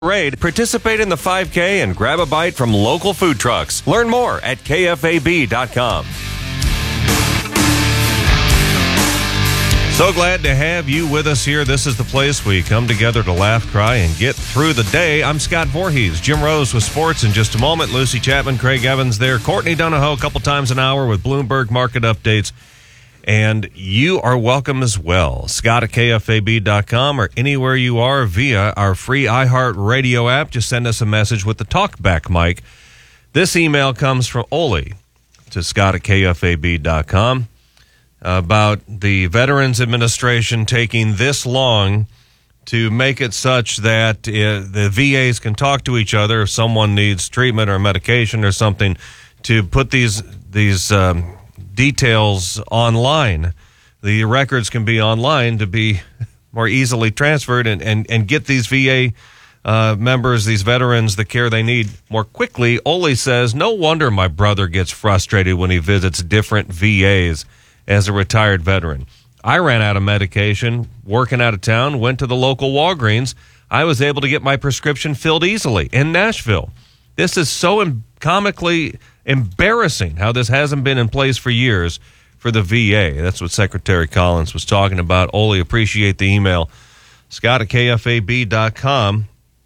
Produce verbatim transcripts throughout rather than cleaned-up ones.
Parade, participate in the five K and grab a bite from local food trucks. Learn more at K F A B dot com. So glad to have you with us here. This is the place we come together to laugh, cry, and get through the day. I'm Scott Voorhees. Jim Rose with sports in just a moment. Lucy Chapman, Craig Evans there. Courtney Donahoe a couple times an hour with Bloomberg market updates. And you are welcome as well. Scott at K F A B dot com or anywhere you are via our free iHeartRadio app. Just send us a message with the talkback mic. This email comes from Oli to Scott at K F A B dot com about the Veterans Administration taking this long to make it such that uh, the V As can talk to each other if someone needs treatment or medication or something, to put these these um, details online. The records can be online to be more easily transferred and, and, and get these V A uh, members, these veterans, the care they need more quickly. Oli says, no wonder my brother gets frustrated when he visits different V As as a retired veteran. I ran out of medication, working out of town, went to the local Walgreens. I was able to get my prescription filled easily in Nashville. This is so em- comically embarrassing how this hasn't been in place for years for the V A. That's what Secretary Collins was talking about. Oli, appreciate the email. Scott at K F A B dot com.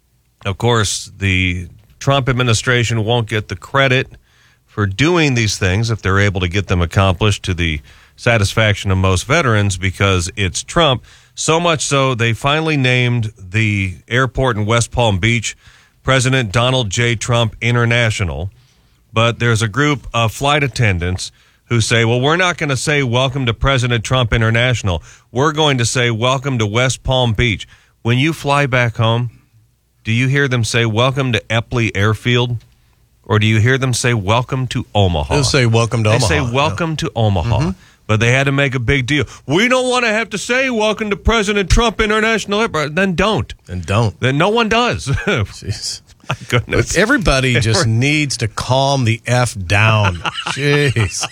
Of course, the Trump administration won't get the credit for doing these things if they're able to get them accomplished to the satisfaction of most veterans, because it's Trump. So much so, they finally named the airport in West Palm Beach President Donald J. Trump International. But there's a group of flight attendants who say, well, we're not going to say welcome to President Trump International. We're going to say welcome to West Palm Beach. When you fly back home, do you hear them say welcome to Eppley Airfield? Or do you hear them say welcome to Omaha? They'll say welcome to they Omaha. They say welcome yeah. to Omaha. Mm-hmm. But they had to make a big deal. We don't want to have to say welcome to President Trump International Airport. Then don't. Then don't. Then no one does. Jeez. My goodness. Everybody just needs to calm the F down. Jeez.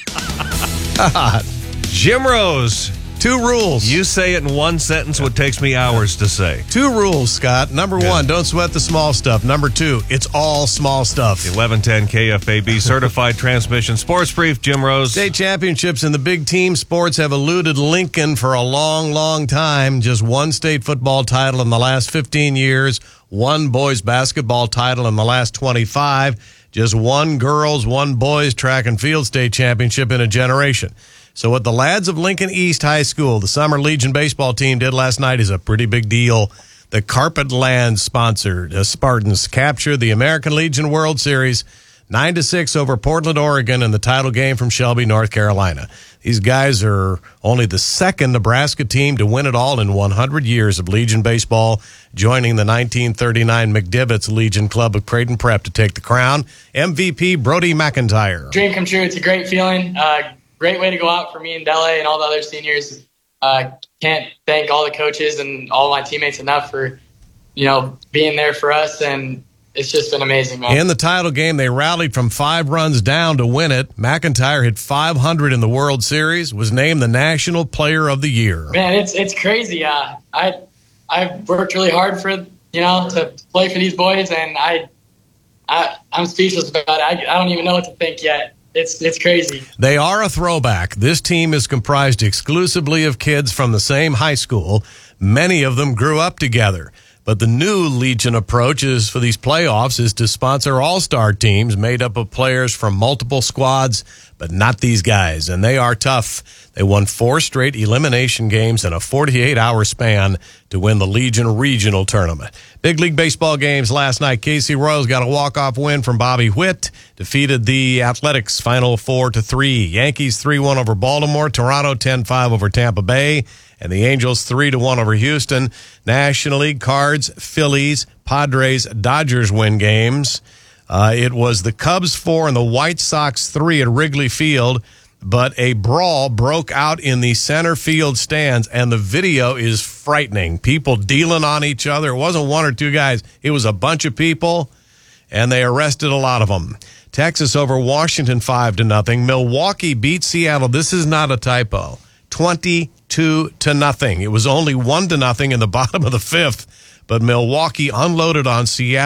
God. Jim Rose. Two rules. You say it in one sentence, what takes me hours to say. Two rules, Scott. Number yeah. one, don't sweat the small stuff. Number two, it's all small stuff. eleven ten K F A B Certified Transmission Sports Brief. Jim Rose. State championships in the big team sports have eluded Lincoln for a long, long time. Just one state football title in the last fifteen years. One boys basketball title in the last twenty-five. Just one girls, one boys track and field state championship in a generation. So what the lads of Lincoln East High School, the Summer Legion baseball team, did last night is a pretty big deal. The Carpet Land sponsored uh, Spartans captured the American Legion World Series nine to six over Portland, Oregon in the title game from Shelby, North Carolina. These guys are only the second Nebraska team to win it all in one hundred years of Legion baseball, joining the nineteen thirty-nine McDivitt's Legion Club of Creighton Prep to take the crown. M V P Brody McIntyre. Dream come true. It's a great feeling. Uh, great way to go out for me and Dele and all the other seniors. Uh, can't thank all the coaches and all my teammates enough for, you know, being there for us, and it's just been amazing, man. In the title game, they rallied from five runs down to win it. McIntyre hit five hundred in the World Series, was named the National Player of the Year. Man, it's it's crazy. Uh, I I've worked really hard for you know to play for these boys, and I, I I'm speechless about it. I, I don't even know what to think yet. It's it's crazy. They are a throwback. This team is comprised exclusively of kids from the same high school. Many of them grew up together. But the new Legion approach is for these playoffs is to sponsor all-star teams made up of players from multiple squads, but not these guys. And they are tough. They won four straight elimination games in a forty-eight hour span to win the Legion Regional Tournament. Big League Baseball games last night. Casey Royals got a walk-off win from Bobby Witt. Defeated the Athletics final four to three. Yankees three one over Baltimore. Toronto ten five over Tampa Bay. And the Angels three to one over Houston. National League Cards, Phillies, Padres, Dodgers win games. Uh, it was the Cubs four and the White Sox three at Wrigley Field. But a brawl broke out in the center field stands, and the video is frightening. People dealing on each other. It wasn't one or two guys. It was a bunch of people, and they arrested a lot of them. Texas over Washington five to nothing. Milwaukee beat Seattle. This is not a typo. twenty-two to nothing. It was only one to nothing in the bottom of the fifth. but Milwaukee unloaded on Seattle